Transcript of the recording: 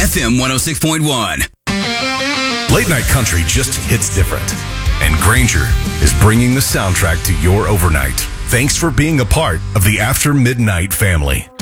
FM 106.1. Late night country just hits different. And Granger is bringing the soundtrack to your overnight. Thanks for being a part of the After Midnight family.